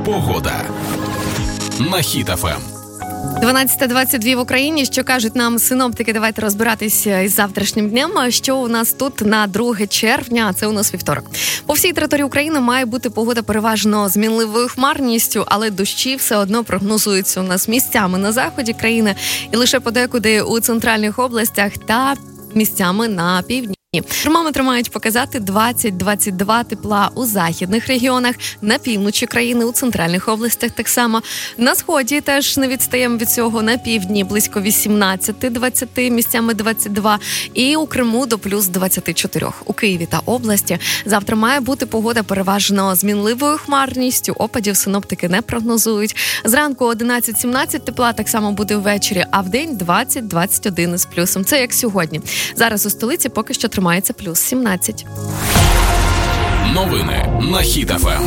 Погода на Хіт ФМ. 12:22 в Україні. Що кажуть нам синоптики? Давайте розбиратися із завтрашнім днем. Що у нас тут на 2 червня, це у нас вівторок. По всій території України має бути погода переважно змінливою хмарністю, але дощі все одно прогнозуються у нас місцями на заході країни і лише подекуди у центральних областях та місцями на півдні. Термометри мають показати 20-22 тепла у західних регіонах, на півночі країни, у центральних областях так само. На сході теж не відстаємо від цього, на півдні близько 18-20, місцями 22, і у Криму до плюс 24. У Києві та області завтра має бути погода переважно змінливою хмарністю, опадів синоптики не прогнозують. Зранку 11-17 тепла, так само буде ввечері, а вдень 20-21 із плюсом. Це як сьогодні. Зараз у столиці поки що тримається плюс 17. Новини на Хіт ФМ.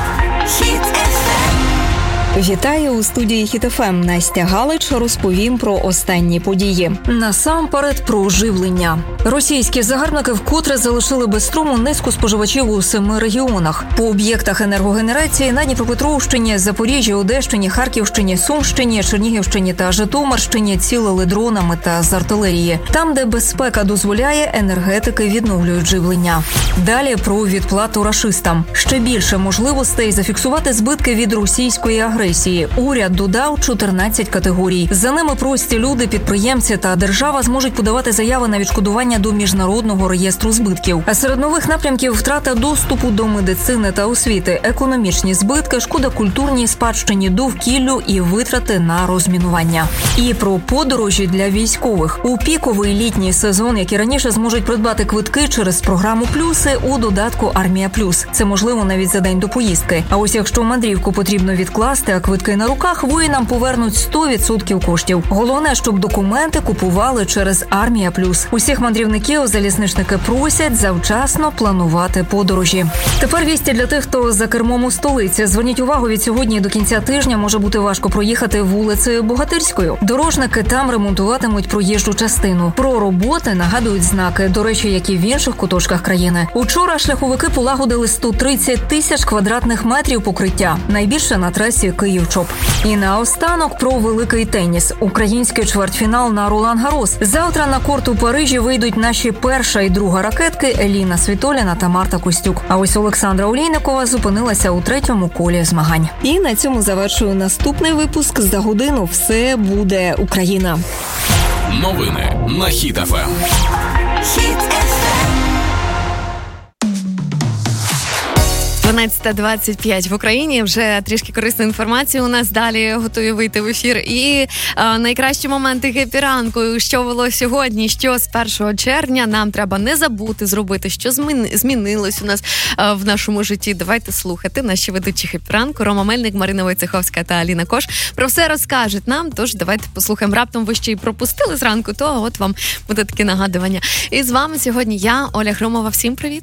Вітаю у студії Хіт ФМ. Настя Галич розповім про останні події. Насамперед про оживлення. Російські загарбники вкотре залишили без струму низку споживачів у 7 регіонах. По об'єктах енергогенерації на Дніпропетровщині, Запоріжжі, Одещині, Харківщині, Сумщині, Чернігівщині та Житомирщині цілили дронами та з артилерії. Там, де безпека дозволяє, енергетики відновлюють живлення. Далі про відплату рашистам. Ще більше можливостей зафіксувати збитки від російської агресії. Уряд додав 14 категорій. За ними прості люди, підприємці та держава зможуть подавати заяви на відшкодування до Міжнародного реєстру збитків. А серед нових напрямків – втрата доступу до медицини та освіти, економічні збитки, шкода культурній спадщині, довкіллю і витрати на розмінування. І про подорожі для військових. У піковий літній сезон, як і раніше, зможуть придбати квитки через програму «Плюси» у додатку «Армія Плюс». Це можливо навіть за день до поїздки. А ось якщо мандрівку потрібно відкласти, а квитки на руках, воїнам повернуть 100% коштів. Головне, щоб документи купували через «Армія Плюс». Усіх мандрівників залізничники просять завчасно планувати подорожі. Тепер вісті для тих, хто за кермом у столиці. Зверніть увагу, від сьогодні до кінця тижня може бути важко проїхати вулицею Богатирською. Дорожники там ремонтуватимуть проїжджу частину. Про роботи нагадують знаки, до речі, як і в інших куточках країни. Учора шляховики полагодили 130 тисяч квадратних метрів покриття. Найбільше на трасі Київ-Чоп. І наостанок про великий теніс. Український чвертьфінал на Ролан-Гарос. Завтра на корт у Парижі вийдуть наші перша і друга ракетки Еліна Світоліна та Марта Костюк. А ось Олександра Олійникова зупинилася у 3-му колі змагань. І на цьому завершую наступний випуск. За годину все буде Україна. Новини на Хіт ФМ. Хіт ФМ. 12:25 в Україні. Вже трішки корисної інформації у нас. Далі готові вийти в ефір. І найкращі моменти хеппі-ранку. Що було сьогодні, що з 1 червня нам треба не забути зробити, що змінилось у нас в нашому житті. Давайте слухати. Наші ведучі хеппі-ранку Рома Мельник, Марина Войцеховська та Аліна Кош про все розкажуть нам. Тож давайте послухаємо. Раптом ви ще й пропустили зранку, то от вам буде таке нагадування. І з вами сьогодні я, Оля Громова. Всім привіт!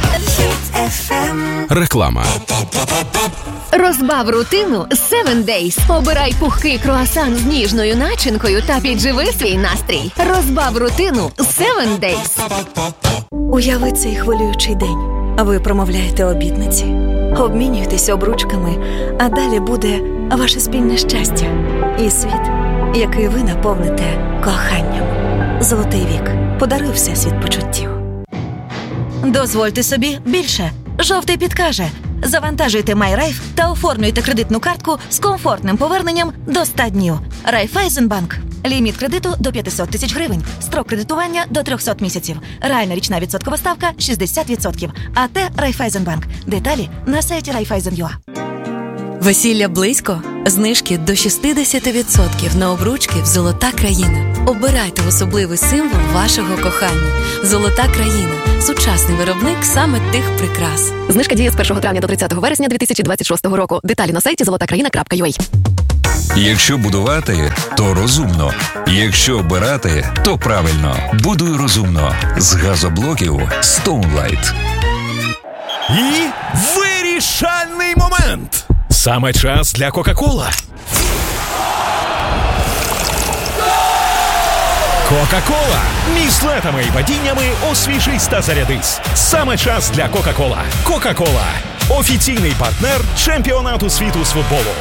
Реклама. Розбав рутину 7 Days. Обирай пухкий круасан з ніжною начинкою та підживи свій настрій. Розбав рутину 7 Days. Уяви цей хвилюючий день. Ви промовляєте обітниці, обмінюєтесь обручками, а далі буде ваше спільне щастя і світ, який ви наповните коханням. Золотий вік. Подаруй всесвіт почуттів. Дозвольте собі більше. Жовтий підкаже. Завантажуйте MyRaiff та оформлюйте кредитну картку з комфортним поверненням до 100 днів. Райфайзенбанк. Ліміт кредиту до 500 тисяч гривень. Строк кредитування до 300 місяців. Реальна річна відсоткова ставка 60%. АТ Райфайзенбанк. Деталі на сайті Raiffeisen.ua. Весілля близько? Знижки до 60% на обручки в «Золота країна». Обирайте особливий символ вашого кохання. «Золота країна» – сучасний виробник саме тих прикрас. Знижка діє з 1 травня до 30 вересня 2026 року. Деталі на сайті zolotakraina.ua. Якщо будувати, то розумно. Якщо обирати, то правильно. Будуй розумно. З газоблоків Stoneline. І вирішальний момент. Саме час для Кока-Кола. Кока-Кола. Між летами і падіннями освіжись та зарядись. Саме час для Кока-Кола. Кока-Кола. Офіційний партнер чемпіонату світу з футболу.